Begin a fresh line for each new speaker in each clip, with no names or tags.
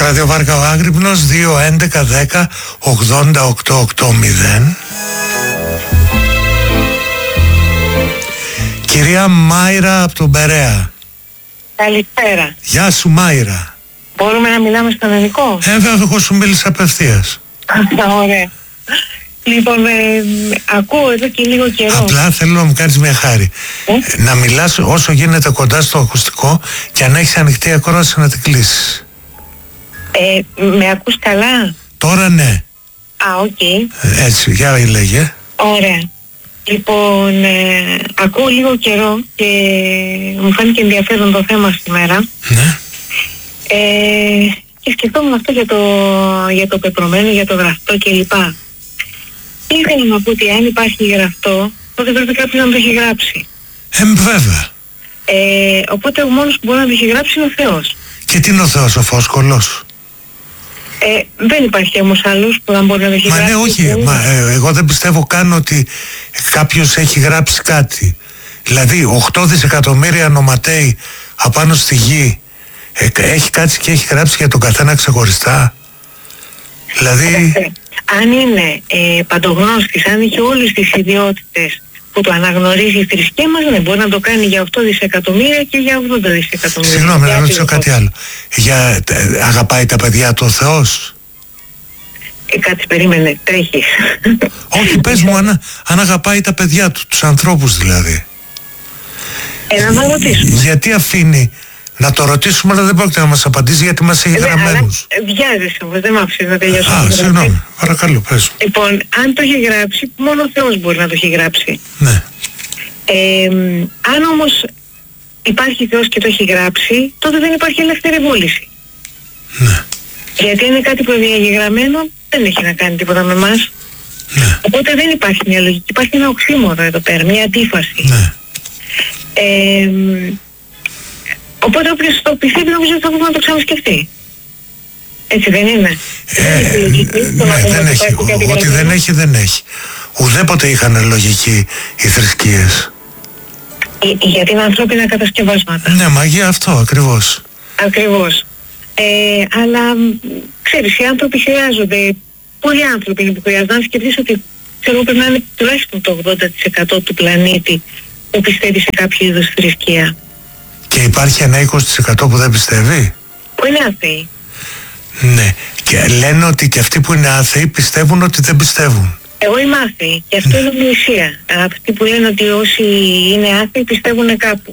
Ραδιοβάρκα ο Άγρυπνος 2-11-10-80-880. Κυρία Μάιρα από τον Περαία.
Καλησπέρα.
Γεια σου Μάιρα.
Μπορούμε να μιλάμε στον ελληνικό?
Βέβαια, εγώ σου μίλησα απευθείας.
Ωραία. Λοιπόν, ακούω εδώ και λίγο καιρό.
Απλά θέλω να μου κάνεις μια χάρη. Να μιλάς όσο γίνεται κοντά στο ακουστικό και αν έχεις ανοιχτή ακρόαση να την κλείσεις.
Με ακούς καλά?
Τώρα ναι.
Οκ.
Έτσι, για λέγε.
Ωραία. Λοιπόν, ακούω λίγο καιρό και μου φάνηκε ενδιαφέρον το θέμα σήμερα.
Ναι.
Και σκεφτόμουν αυτό για το πεπρωμένο, για το γραφτό κλπ. Ήθελα να πω ότι αν υπάρχει γραφτό, τότε πρέπει κάποιος να το έχει γράψει.
Βέβαια.
Οπότε ο μόνος που μπορεί να το έχει γράψει είναι ο Θεός.
Και τι είναι ο Θεός, ο Φόσκολος?
Δεν υπάρχει όμως άλλος που να μπορεί να το έχει γράψει.
Ναι, όχι. Εγώ δεν πιστεύω καν ότι κάποιος έχει γράψει κάτι. Δηλαδή 8 δισεκατομμύρια νοματέοι απάνω στη γη έχει κάτσει και έχει γράψει για τον καθένα ξεχωριστά. Δηλαδή...
Αν είναι παντογνώστης, αν έχει όλες τις ιδιότητες που το αναγνωρίζει η θρησκεία μας, δεν μπορεί να το κάνει για 8 δισεκατομμύρια και για 80 δισεκατομμύρια.
Συγγνώμη, να ρωτήσω κάτι άλλο. Αγαπάει τα παιδιά του ο Θεός?
Κάτι περίμενε, τρέχεις.
Όχι, πες μου αν αγαπάει τα παιδιά του, τους ανθρώπους δηλαδή.
Να ρωτήσουμε.
Γιατί αφήνει να το ρωτήσουμε, αλλά δεν πρόκειται να μας απαντήσει γιατί μας έχει γραμμένους.
Βιάζεσαι όμως, δεν μ' άφησες να τελειώσω.
Συγγνώμη, παρακαλώ, πες.
Λοιπόν, αν το έχει γράψει, μόνο ο Θεός μπορεί να το έχει γράψει.
Ναι.
Αν όμως υπάρχει Θεός και το έχει γράψει, τότε δεν υπάρχει ελεύθερη βούληση.
Ναι.
Γιατί είναι κάτι προδιαγεγραμμένο, δεν έχει να κάνει τίποτα με εμάς.
Ναι.
Οπότε δεν υπάρχει μια λογική, υπάρχει ένα οξύμορο εδώ πέρα, μια αντίφαση.
Ναι.
Οπότε όποιος το πιστεύει νομίζω ότι θα μπορεί να το ξανασκεφτεί. Έτσι δεν είναι?
Ναι, δεν έχει. Ότι δεν έχει, δεν έχει. Ουδέποτε είχαν λογική οι θρησκείες.
Γιατί είναι ανθρώπινα κατασκευάσματα.
Ναι, μαγεία αυτό ακριβώς.
Ακριβώς. Αλλά ξέρεις, οι άνθρωποι χρειάζονται, πολλοί άνθρωποι είναι που χρειάζονται. Αν σκεφτείς ότι ξέρω πρέπει να είναι τουλάχιστον το 80% του πλανήτη που πιστεύει σε κάποιο είδος θρησκεία.
Και υπάρχει ένα 20% που δεν πιστεύει.
Που είναι άθεοι.
Ναι. Και λένε ότι και αυτοί που είναι άθεοι πιστεύουν ότι δεν πιστεύουν.
Εγώ είμαι άθεη και αυτό είναι ομιλησία. Αυτοί που λένε ότι όσοι είναι άθεοι πιστεύουν κάπου.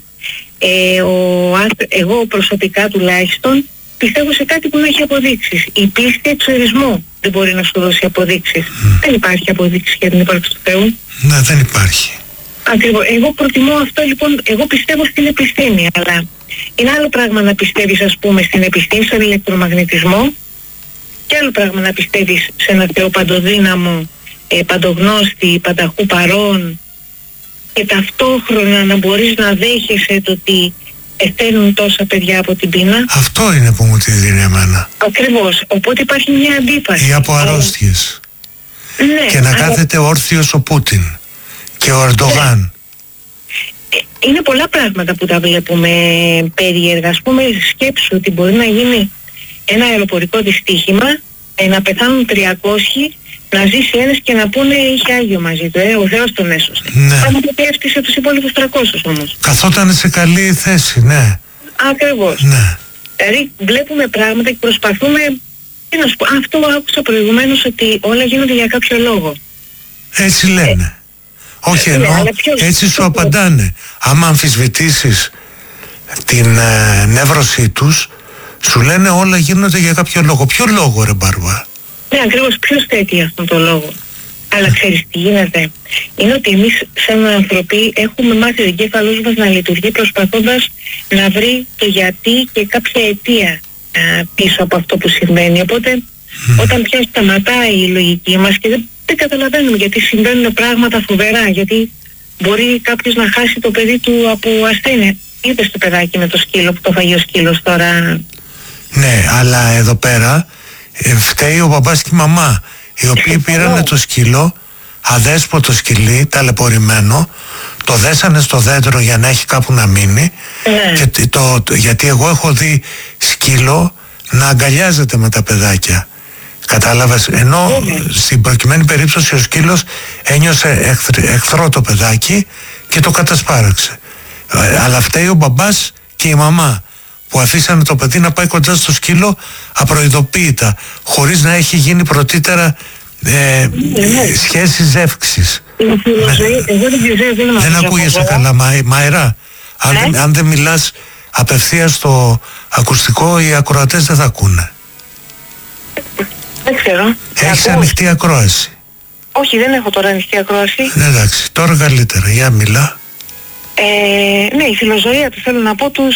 Εγώ προσωπικά τουλάχιστον πιστεύω σε κάτι που να έχει αποδείξεις. Η πίστη εξορισμού δεν μπορεί να σου δώσει αποδείξεις. Δεν υπάρχει αποδείξη για την ύπαρξη του Θεού.
Ναι, δεν υπάρχει.
Ακριβώς. Εγώ προτιμώ αυτό λοιπόν, εγώ πιστεύω στην επιστήμη, αλλά είναι άλλο πράγμα να πιστεύεις ας πούμε στην επιστήμη, στον ηλεκτρομαγνητισμό και άλλο πράγμα να πιστεύεις σε ένα Θεό παντοδύναμο, παντογνώστη, πανταχού παρών και ταυτόχρονα να μπορείς να δέχεσαι το ότι ευθαίνουν τόσα παιδιά από την πείνα.
Αυτό είναι που μου τη δίνει εμένα.
Ακριβώς. Οπότε υπάρχει μια αντίφαση.
Ή από αρρώστιες.
Ναι,
και να κάθεται όρθιος ο Πούτιν και ο Ερντογάν.
Είναι πολλά πράγματα που τα βλέπουμε περίεργα. Ας πούμε, σκέψου ότι μπορεί να γίνει ένα αεροπορικό δυστύχημα, να πεθάνουν 300, να ζήσει ένας και να πούνε είχε Άγιο μαζί του, ο Θεός τον έσωσε.
Ναι.
Πράγμα που έφτιασε τους υπόλοιπους 300 όμως.
Καθόταν σε καλή θέση, ναι.
Ακριβώς.
Ναι.
Δηλαδή βλέπουμε πράγματα και προσπαθούμε, τι να σου πω, αυτό άκουσα προηγουμένως ότι όλα γίνονται για κάποιο λόγο.
Έτσι λένε. Όχι εννοώ, έτσι σου απαντάνε. Άμα αμφισβητήσεις την νεύρωσή τους, σου λένε όλα γίνονται για κάποιο λόγο. Ποιο λόγο ρε Μπάρβα?
Ναι, ακριβώς, ποιος θέτει αυτόν τον λόγο. Αλλά ξέρεις τι γίνεται? Είναι ότι εμείς σαν άνθρωποι έχουμε μάθει ο εγκέφαλός μας να λειτουργεί προσπαθώντας να βρει το γιατί και κάποια αιτία πίσω από αυτό που συμβαίνει. Οπότε όταν πια σταματάει η λογική μας και δεν καταλαβαίνουμε γιατί συμβαίνουν πράγματα φοβερά, γιατί μπορεί κάποιος να χάσει το παιδί του από ασθένεια. Είδες το παιδάκι με το σκύλο που το φαγεί ο σκύλος τώρα? Ναι,
αλλά εδώ πέρα φταίει ο μπαμπάς και η μαμά, οι οποίοι πήρανε το σκύλο, αδέσποτο σκυλί, ταλαιπωρημένο, το δέσανε στο δέντρο για να έχει κάπου να μείνει. Και γιατί εγώ έχω δει σκύλο να αγκαλιάζεται με τα παιδάκια. Κατάλαβες, ενώ στην προκειμένη περίπτωση ο σκύλος ένιωσε εχθρό το παιδάκι και το κατασπάραξε. Αλλά φταίει ο μπαμπάς και η μαμά που αφήσανε το παιδί να πάει κοντά στο σκύλο απροειδοποίητα, χωρίς να έχει γίνει πρωτήτερα σχέση ζεύξης. Δεν ακούγεσαι καλά, Μαΐρα. Αν δεν μιλάς απευθείας στο ακουστικό, οι ακροατές δεν θα ακούνε.
Δεν ξέρω.
Έχεις ανοιχτή ακρόαση?
Όχι, δεν έχω τώρα ανοιχτή ακρόαση.
Εντάξει, τώρα καλύτερα. Για μιλά.
Ναι, η φιλοζωία του, θέλω να πω, τους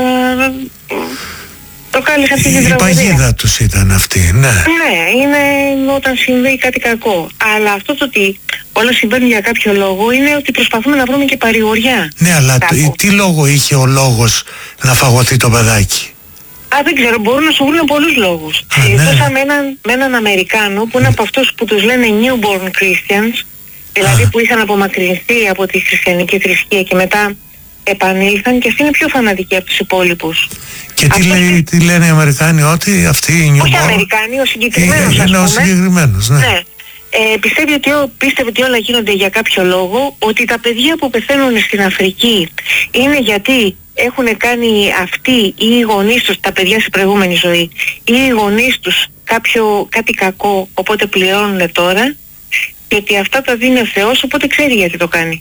το κάλεσε αυτή τη τραγωδία.
Η παγίδα τους ήταν αυτή, ναι.
Ναι, είναι όταν συμβαίνει κάτι κακό. Αλλά αυτό το ότι όλα συμβαίνουν για κάποιο λόγο είναι ότι προσπαθούμε να βρούμε και παρηγοριά.
Ναι, αλλά τι λόγο είχε ο λόγος να φαγωθεί το παιδάκι?
Δεν ξέρω, μπορούν να σου βρουν πολλούς λόγους. Συζητούσα με έναν Αμερικάνο που είναι από αυτούς που τους λένε newborn Christians, δηλαδή που είχαν απομακρυνθεί από τη χριστιανική θρησκεία και μετά επανήλθαν, και αυτοί είναι πιο φανατικοί από τους υπόλοιπους.
Και τι λένε οι Αμερικάνοι, ότι αυτοί οι newborn...
Όχι Αμερικάνοι, ο συγκεκριμένος, ας πούμε.
Ο συγκεκριμένος, ναι.
Πίστευε ότι όλα γίνονται για κάποιο λόγο, ότι τα παιδιά που πεθαίνουν στην Αφρική είναι γιατί έχουν κάνει αυτοί ή οι γονείς τους, τα παιδιά στην προηγούμενη ζωή, ή οι γονείς τους κάτι κακό, οπότε πληρώνουν τώρα, και ότι αυτά τα δίνει ο Θεός, οπότε ξέρει γιατί το κάνει.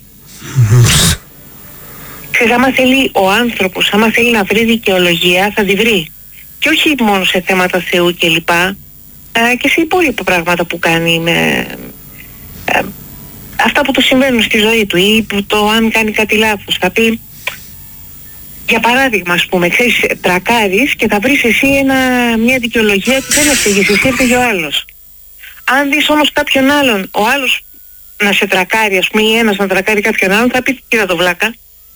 Ξέρεις, άμα θέλει ο άνθρωπος, άμα θέλει να βρει δικαιολογία, θα τη βρει. Και όχι μόνο σε θέματα Θεού κλπ, και σε υπόλοιπα πράγματα που κάνει, με αυτά που του συμβαίνουν στη ζωή του, ή που το αν κάνει κάτι λάθος. Θα πει, για παράδειγμα, ας πούμε, ξέρεις, τρακάρεις και θα βρεις εσύ μια δικαιολογία ότι δεν έφταιγες, εσύ έφταιγε ο άλλος. Αν δεις όμως κάποιον άλλον, ο άλλος να σε τρακάρει, ας πούμε, ή ένας να τρακάρει κάποιον άλλον, θα πεις, κοίτα το βλάκα.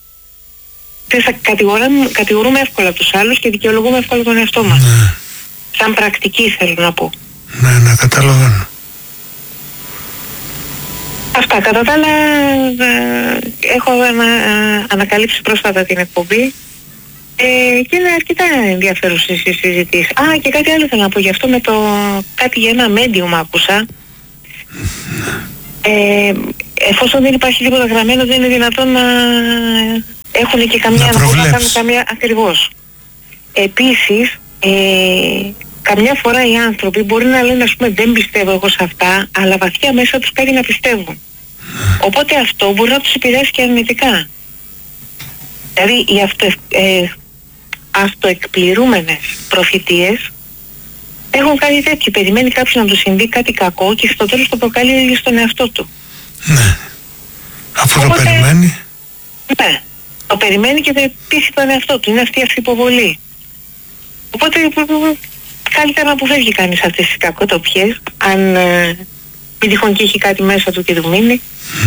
Κατηγορούμε εύκολα τους άλλους και δικαιολογούμε εύκολα τον εαυτό μας.
Ναι.
Σαν πρακτική θέλω να πω.
Ναι, καταλαβαίνω.
Αυτά, κατά τα άλλα, έχω ανακαλύψει πρόσφατα την εκπομπή και είναι αρκετά ενδιαφέρουσες οι συζητήσεις. Και κάτι άλλο θέλω να πω γι' αυτό, με κάτι για ένα medium άκουσα. Εφόσον δεν υπάρχει τίποτα γραμμένο, δεν είναι δυνατόν να έχουν και καμιά να κάνουν καμία ακριβώς. Επίσης, καμιά φορά οι άνθρωποι μπορεί να λένε, ας πούμε, δεν πιστεύω εγώ σε αυτά, αλλά βαθιά μέσα τους κάνει να πιστεύουν. Οπότε αυτό μπορεί να τους επηρεάσει και αρνητικά. Δηλαδή οι αυτοεκπληρούμενες προφητείες έχουν κάτι τέτοιο. Περιμένει κάποιος να του συμβεί κάτι κακό και στο τέλος το προκαλεί στον εαυτό του.
Ναι. Αφού το περιμένει.
Ναι. Το περιμένει και δεν πείσει τον εαυτό του. Είναι αυτή η αυτοϋποβολή. Οπότε καλύτερα να αποφεύγει κανείς αυτές τις κακοτοπιές, αν μην τυχόν και έχει κάτι μέσα του και του μείνει.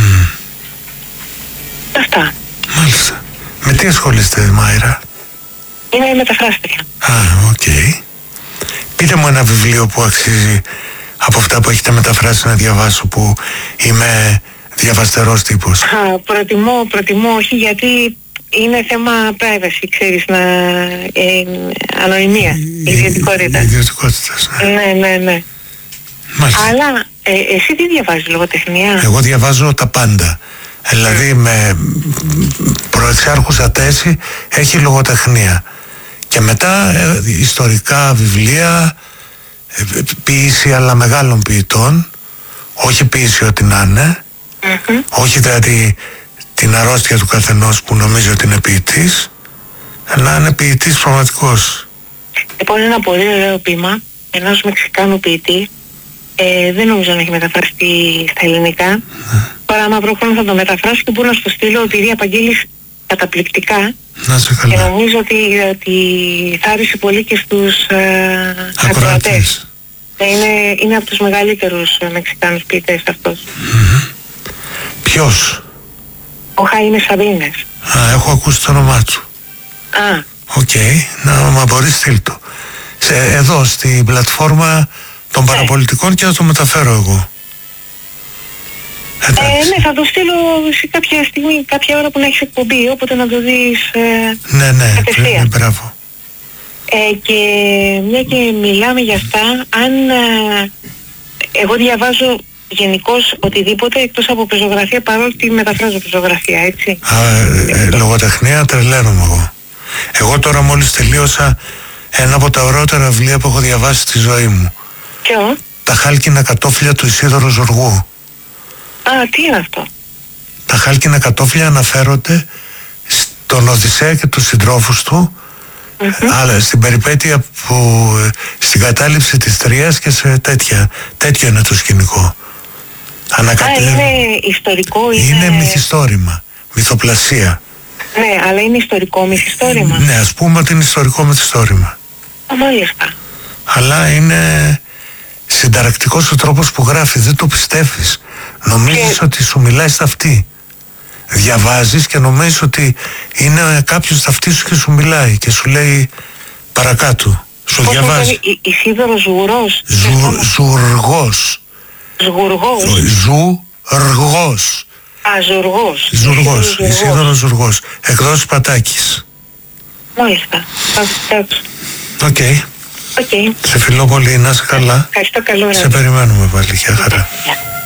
Αυτά.
Μάλιστα. Με τι ασχολείστε, Μάιρα?
Είμαι μεταφράστρια.
Οκ. Πείτε μου ένα βιβλίο που αξίζει από αυτά που έχετε μεταφράσει να διαβάσω, που είμαι διαβαστερός τύπος.
Προτιμώ όχι, γιατί είναι θέμα privacy, ξέρεις, ανωνυμία, ιδιωτικότητα.
Ιδιωτικότητας,
ναι. Μάλιστα. Αλλά εσύ τι διαβάζεις, λογοτεχνία?
Εγώ διαβάζω τα πάντα. Δηλαδή με προεξάρχουσα θέση έχει λογοτεχνία. Και μετά ιστορικά βιβλία, ποίηση αλλά μεγάλων ποιητών, όχι ποίηση ό,τι να είναι, όχι δηλαδή την αρρώστια του καθενός που νομίζει ότι είναι ποιητής, αλλά είναι ποιητής πραγματικός.
Λοιπόν, ένα πολύ ωραίο ποίημα ενός Μεξικάνου ποιητή, δεν νομίζω να έχει μεταφραστεί στα ελληνικά. Τώρα άμα βρω χρόνο θα το μεταφράσω και μπορώ να σου το στείλω, επειδή απαγγείλεις καταπληκτικά.
Να σε καλά.
Και νομίζω ότι θα άρεσε πολύ και στους ακροατές. Είναι από τους μεγαλύτερους Μεξικάνους ποιητές αυτός.
Ποιος?
Ο Χάιμε Σαμπίνες.
Έχω ακούσει το όνομά του. Οκ, να μπορείς στείλ το. Εδώ στην πλατφόρμα των παραπολιτικών και θα το μεταφέρω εγώ.
Ναι, θα το στείλω σε κάποια στιγμή, κάποια ώρα που να έχεις εκπομπή, όποτε να το δεις
ναι, μπράβο.
Και μια και μιλάμε για αυτά, αν εγώ διαβάζω γενικώς οτιδήποτε εκτός από πεζογραφία, παρότι μεταφράζω πεζογραφία, έτσι.
Λογοτεχνία τρελαίνομαι εγώ. Εγώ τώρα μόλις τελείωσα ένα από τα ωραιότερα βιβλία που έχω διαβάσει στη ζωή μου.
Ποιο?
Τα χάλκινα κατόφλια του Ισίδωρου Ζουργού.
Τι είναι αυτό?
Τα χάλκινα κατόφλια αναφέρονται στον Οδυσσέα και τους συντρόφους του, αλλά στην περιπέτεια που στην κατάληψη της Τρίας και σε τέτοιο είναι το σκηνικό.
Είναι ιστορικό,
είναι μυθιστόρημα, μυθοπλασία.
Ναι, αλλά είναι ιστορικό μυθιστόρημα.
Ναι, ας πούμε ότι είναι ιστορικό μυθιστόρημα.
Μάλιστα.
Αλλά είναι συνταρακτικός ο τρόπος που γράφει, δεν το πιστεύεις. Νομίζεις ότι σου μιλάει στα αυτή. Διαβάζεις και νομίζεις ότι είναι κάποιος στα αυτή σου και σου μιλάει και σου λέει παρακάτω. Σου διαβάζει.
Ισίδωρος Ζουργός.
Ζουργός.
Ζουργός.
Ζουργός.
Ζουργός.
Ζουργός. Ισίδωρος Ζουργός. Εκδόσεις Πατάκης.
Μάλιστα.
Οκ.
Okay.
Σε φιλώ πολύ, να είσαι καλά.
Ευχαριστώ, καλό.
Σε περιμένουμε πάλι, για χαρά.